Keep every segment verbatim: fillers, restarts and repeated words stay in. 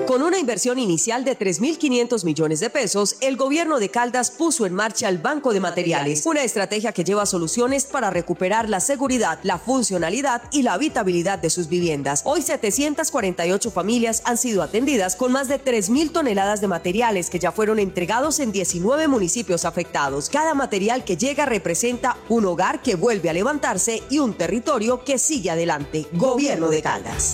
Con una inversión inicial de tres mil quinientos millones de pesos, el gobierno de Caldas puso en marcha el Banco de Materiales, una estrategia que lleva soluciones para recuperar la seguridad, la funcionalidad y la habitabilidad de sus viviendas. Hoy setecientas cuarenta y ocho familias han sido atendidas con más de tres mil toneladas de materiales que ya fueron entregados en diecinueve municipios afectados. Cada material que llega representa un hogar que vuelve a levantarse y un territorio que sigue adelante. Gobierno de Caldas.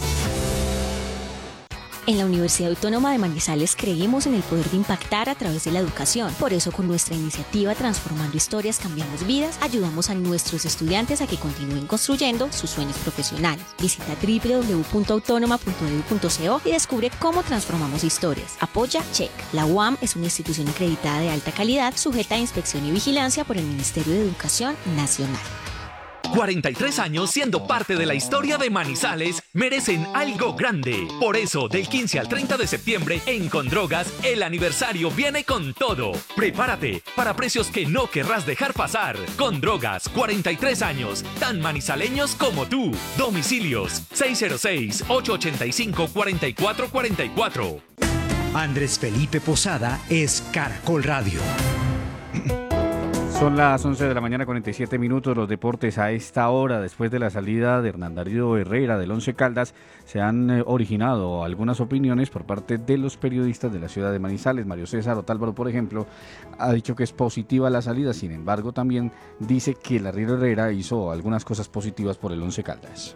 En la Universidad Autónoma de Manizales creemos en el poder de impactar a través de la educación. Por eso, con nuestra iniciativa Transformando Historias, Cambiamos Vidas, ayudamos a nuestros estudiantes a que continúen construyendo sus sueños profesionales. Visita doble u doble u doble u punto autónoma punto e d u punto co y descubre cómo transformamos historias. Apoya Check. La U A M es una institución acreditada de alta calidad, sujeta a inspección y vigilancia por el Ministerio de Educación Nacional. cuarenta y tres años siendo parte de la historia de Manizales merecen algo grande. Por eso, del quince al treinta de septiembre, en Condrogas, el aniversario viene con todo. Prepárate para precios que no querrás dejar pasar. Condrogas, cuarenta y tres años, tan manizaleños como tú. Domicilios seis cero seis, ocho ocho cinco, cuatro cuatro cuatro cuatro. Andrés Felipe Posada es Caracol Radio. Son las once de la mañana, cuarenta y siete minutos. Los deportes a esta hora, después de la salida de Hernán Darío Herrera del Once Caldas, se han eh, originado algunas opiniones por parte de los periodistas de la ciudad de Manizales. Mario César Otálvaro, por ejemplo, ha dicho que es positiva la salida, sin embargo también dice que Larry Herrera hizo algunas cosas positivas por el Once Caldas.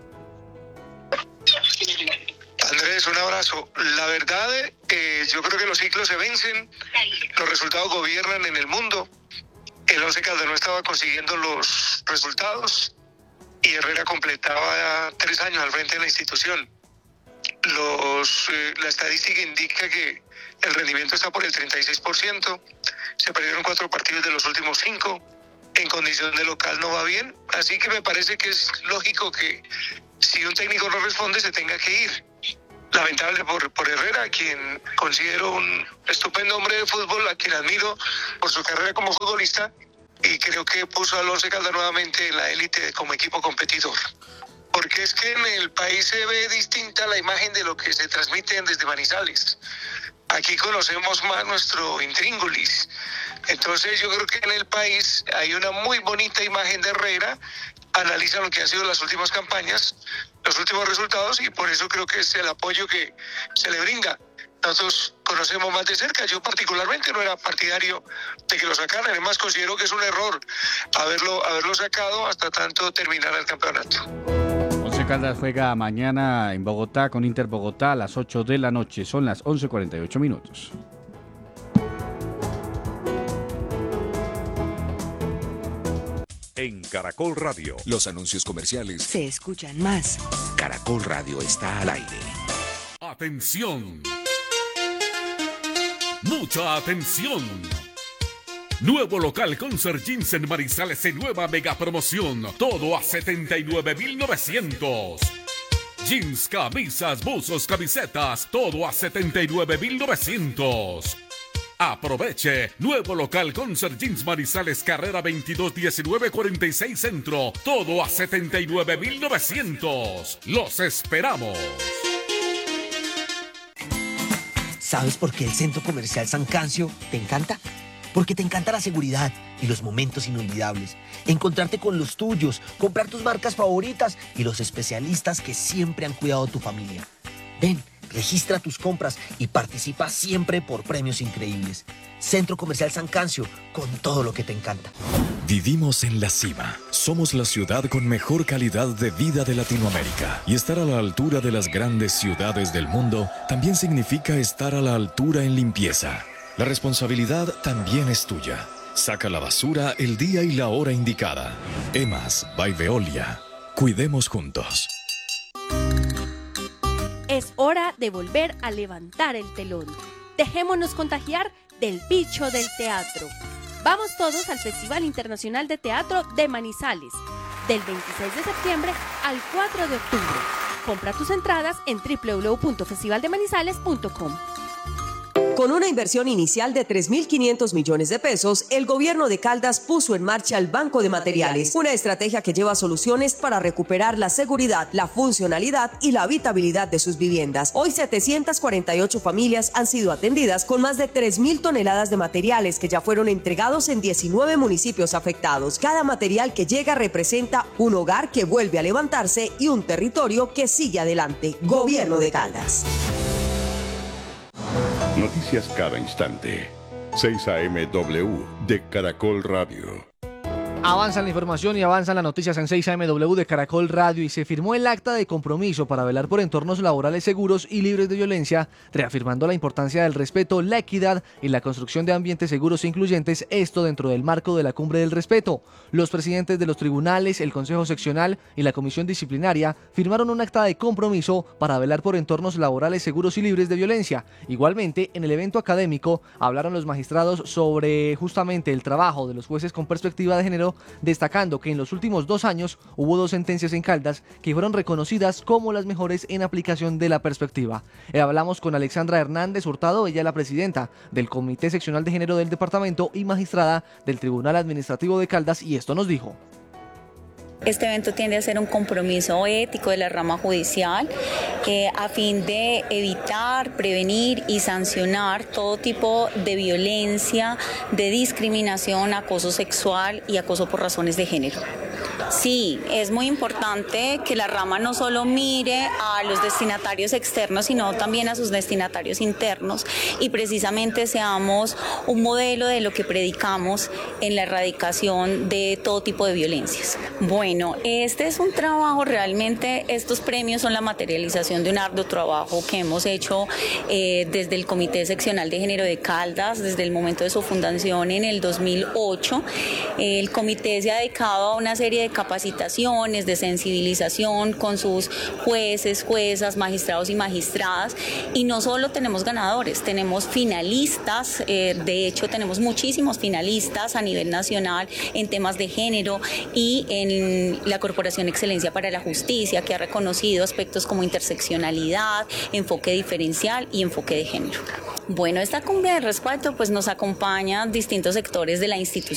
Andrés, un abrazo. La verdad, eh, yo creo que los ciclos se vencen, los resultados gobiernan en el mundo. El Once Caldas no estaba consiguiendo los resultados y Herrera completaba tres años al frente de la institución. Los, eh, la estadística indica que el rendimiento está por el treinta y seis por ciento, se perdieron cuatro partidos de los últimos cinco, en condición de local no va bien, así que me parece que es lógico que si un técnico no responde se tenga que ir. Lamentable por, por Herrera, a quien considero un estupendo hombre de fútbol, a quien admiro por su carrera como futbolista y creo que puso al Once Caldas nuevamente en la élite como equipo competidor. Porque es que en el país se ve distinta la imagen de lo que se transmite desde Manizales. Aquí conocemos más nuestro intríngulis. Entonces yo creo que en el país hay una muy bonita imagen de Herrera, analiza lo que han sido las últimas campañas, los últimos resultados y por eso creo que es el apoyo que se le brinda. Nosotros conocemos más de cerca, yo particularmente no era partidario de que lo sacaran, además considero que es un error haberlo, haberlo sacado hasta tanto terminar el campeonato. Once Caldas juega mañana en Bogotá con Inter Bogotá a las ocho de la noche, son las once cuarenta y ocho minutos. En Caracol Radio, los anuncios comerciales se escuchan más. Caracol Radio está al aire. Atención. Mucha atención. Nuevo local Concert Jeans en Manizales en nueva mega promoción. Todo a setenta y nueve mil novecientos. Jeans, camisas, buzos, camisetas. Todo a setenta y nueve mil novecientos. Aproveche, nuevo local Concert Jeans Manizales, carrera veintidós diecinueve cuarenta y seis Centro, todo a setenta y nueve mil novecientos. Los esperamos. ¿Sabes por qué el Centro Comercial San Cancio te encanta? Porque te encanta la seguridad y los momentos inolvidables, encontrarte con los tuyos, comprar tus marcas favoritas y los especialistas que siempre han cuidado tu familia. Ven, registra tus compras y participa siempre por premios increíbles. Centro Comercial San Cancio, con todo lo que te encanta. Vivimos en la cima. Somos la ciudad con mejor calidad de vida de Latinoamérica. Y estar a la altura de las grandes ciudades del mundo también significa estar a la altura en limpieza. La responsabilidad también es tuya. Saca la basura el día y la hora indicada. Emas by Veolia. Cuidemos juntos. Es hora de volver a levantar el telón. Dejémonos contagiar del bicho del teatro. Vamos todos al Festival Internacional de Teatro de Manizales, del veintiséis de septiembre al cuatro de octubre. Compra tus entradas en doble u doble u doble u punto festival de manizales punto com. Con una inversión inicial de tres mil quinientos millones de pesos, el gobierno de Caldas puso en marcha el Banco de Materiales, una estrategia que lleva soluciones para recuperar la seguridad, la funcionalidad y la habitabilidad de sus viviendas. Hoy setecientas cuarenta y ocho familias han sido atendidas con más de tres mil toneladas de materiales que ya fueron entregados en diecinueve municipios afectados. Cada material que llega representa un hogar que vuelve a levantarse y un territorio que sigue adelante. Gobierno de Caldas. Noticias cada instante. seis A M W de Caracol Radio. Avanza la información y avanzan las noticias en seis A M W de Caracol Radio y se firmó el acta de compromiso para velar por entornos laborales seguros y libres de violencia, reafirmando la importancia del respeto, la equidad y la construcción de ambientes seguros e incluyentes, esto dentro del marco de la Cumbre del Respeto. Los presidentes de los tribunales, el Consejo Seccional y la Comisión Disciplinaria firmaron un acta de compromiso para velar por entornos laborales seguros y libres de violencia. Igualmente, en el evento académico hablaron los magistrados sobre justamente el trabajo de los jueces con perspectiva de género, destacando que en los últimos dos años hubo dos sentencias en Caldas que fueron reconocidas como las mejores en aplicación de la perspectiva. Eh, hablamos con Alexandra Hernández Hurtado, ella es la presidenta del Comité Seccional de Género del departamento y magistrada del Tribunal Administrativo de Caldas, y esto nos dijo. Este evento tiende a ser un compromiso ético de la rama judicial eh, a fin de evitar, prevenir y sancionar todo tipo de violencia, de discriminación, acoso sexual y acoso por razones de género. Sí, es muy importante que la rama no solo mire a los destinatarios externos, sino también a sus destinatarios internos, y precisamente seamos un modelo de lo que predicamos en la erradicación de todo tipo de violencias. Bueno, este es un trabajo, realmente estos premios son la materialización de un arduo trabajo que hemos hecho eh, desde el Comité Seccional de Género de Caldas, desde el momento de su fundación en el dos mil ocho. El comité se ha dedicado a una serie de capacitaciones, de sensibilización con sus jueces, juezas, magistrados y magistradas, y no solo tenemos ganadores, tenemos finalistas, eh, de hecho tenemos muchísimos finalistas a nivel nacional en temas de género y en la Corporación Excelencia para la Justicia, que ha reconocido aspectos como interseccionalidad, enfoque diferencial y enfoque de género. Bueno, esta cumbia de respeto pues nos acompaña distintos sectores de la institución.